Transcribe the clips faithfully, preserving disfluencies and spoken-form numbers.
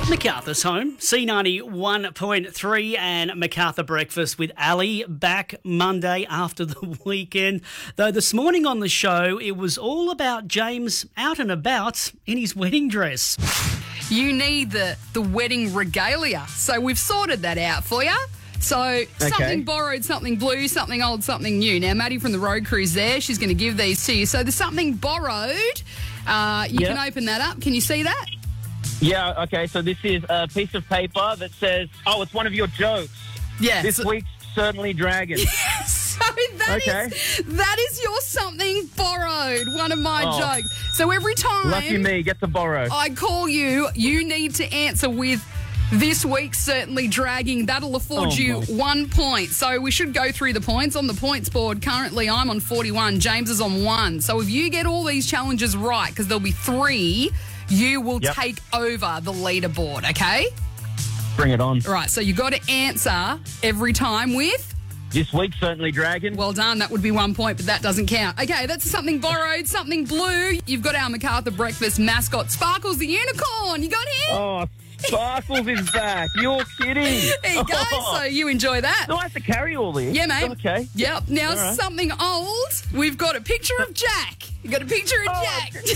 MacArthur's home, C ninety-one point three and MacArthur Breakfast with Ali back Monday after the weekend. Though this morning on the show, it was all about James out and about in his wedding dress. You need the, the wedding regalia. So we've sorted that out for you. So something borrowed, something blue, something old, something new. Now, Maddie from the road crew's there. She's going to give these to you. So there's something borrowed. Uh, you Yep. can open that up. Can you see that? Yeah, okay, so this is a piece of paper that says, oh, it's one of your jokes. Yeah. This so, week's Certainly Dragon. so that Okay. is that is your something borrowed, one of my Oh. jokes. So every time Lucky me, get to borrow. I call you, you need to answer with this week's Certainly Dragging. That'll afford Oh, you my. one point. So we should go through the points. On the points board, currently I'm on forty-one. James is on one. So if you get all these challenges right, because there'll be three, you will Yep. take over the leaderboard, okay? Bring it on. Right, so you got to answer every time with... This week's Certainly Dragon. Well done, that would be one point, but that doesn't count. Okay, that's something borrowed, something blue. You've got our MacArthur Breakfast mascot, Sparkles the Unicorn. You got him? Oh, Sparkles is back. You're kidding. There you go. Oh. So you enjoy that. Do I have to carry all these? Yeah, mate. Okay. Yep. Now, All right. something old. We've got a picture of Jack. You got a picture of Oh, Jack.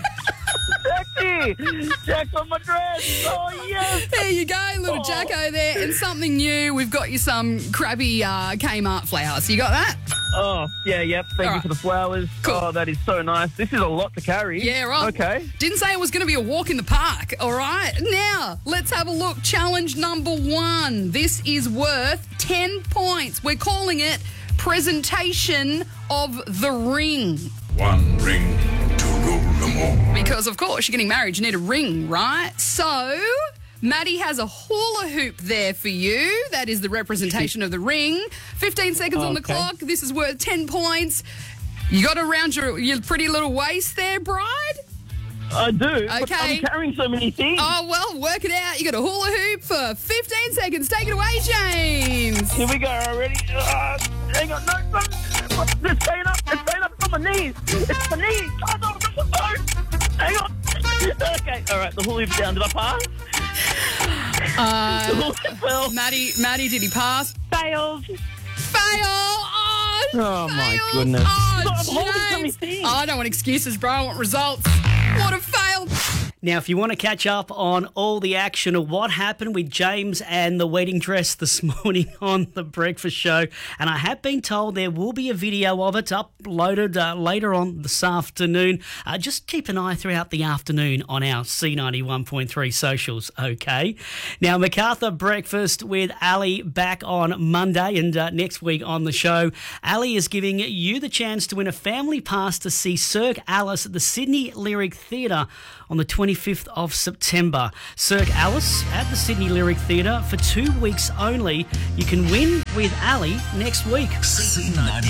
Sexy. Jack's on my dress. Oh, yes. There you go, little Oh. Jacko there. And something new. We've got you some crappy uh, Kmart flowers. You got that? Oh, yeah, yep. Thank All you right. for the flowers. Cool. Oh, that is so nice. This is a lot to carry. Yeah, right. Okay. Didn't say it was going to be a walk in the park, all right? Now, let's have a look. Challenge number one. This is worth ten points. We're calling it Presentation of the Ring. One ring to rule them all. Because, of course, you're getting married, you need a ring, right? So, Maddie has a hula hoop there for you. That is the representation of the ring. fifteen seconds on the Okay. clock. This is worth ten points. You got around your, your pretty little waist there, bride? I do. But Okay. I'm carrying so many things. Oh, well, work it out. You got a hula hoop for fifteen seconds. Take it away, James. Here we go already. Uh, hang on. No, no. It's staying up. It's staying up. It's on my knees. It's my knees. Oh, no, no, no. Hang on. Okay. All right. The hula hoop's down. Did I pass? Uh, The hula hoop fell. Maddie, Maddie, did he pass? Fails. Fail. Oh, Oh, my failed. goodness. Oh, No, I'm holding so many James. things. Oh, I don't want excuses, bro. I want results. What a fail. Now, if you want to catch up on all the action of what happened with James and the wedding dress this morning on The Breakfast Show, and I have been told there will be a video of it uploaded uh, later on this afternoon, uh, just keep an eye throughout the afternoon on our C ninety-one point three socials, okay? Now, MacArthur Breakfast with Ali back on Monday and uh, next week on the show. Ali is giving you the chance to win a family pass to see Cirque Alice at the Sydney Lyric Theatre on the twenty-fifth of September. Cirque Alice at the Sydney Lyric Theatre for two weeks only. You can win with Ali next week. C ninety.